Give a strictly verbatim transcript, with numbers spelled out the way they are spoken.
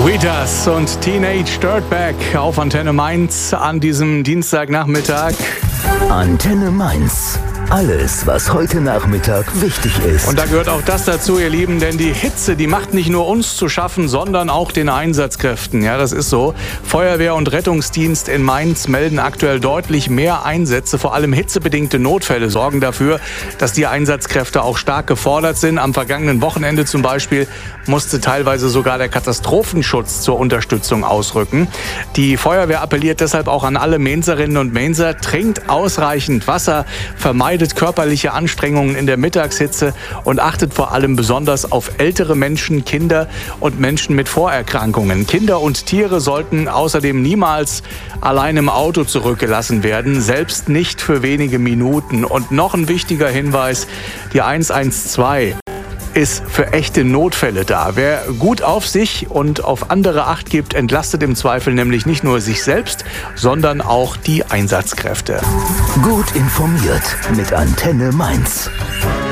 Wheatus und Teenage Dirtbag auf Antenne Mainz an diesem Dienstagnachmittag. Antenne Mainz. Alles, was heute Nachmittag wichtig ist. Und da gehört auch das dazu, ihr Lieben, denn die Hitze, die macht nicht nur uns zu schaffen, sondern auch den Einsatzkräften. Ja, das ist so. Feuerwehr und Rettungsdienst in Mainz melden aktuell deutlich mehr Einsätze. Vor allem hitzebedingte Notfälle sorgen dafür, dass die Einsatzkräfte auch stark gefordert sind. Am vergangenen Wochenende zum Beispiel musste teilweise sogar der Katastrophenschutz zur Unterstützung ausrücken. Die Feuerwehr appelliert deshalb auch an alle Mainzerinnen und Mainzer: Trinkt ausreichend Wasser, vermeidet körperliche Anstrengungen in der Mittagshitze und achtet vor allem besonders auf ältere Menschen, Kinder und Menschen mit Vorerkrankungen. Kinder und Tiere sollten außerdem niemals allein im Auto zurückgelassen werden, selbst nicht für wenige Minuten. Und noch ein wichtiger Hinweis: die eins eins zwei ist für echte Notfälle da. Wer gut auf sich und auf andere Acht gibt, entlastet im Zweifel nämlich nicht nur sich selbst, sondern auch die Einsatzkräfte. Gut informiert mit Antenne Mainz.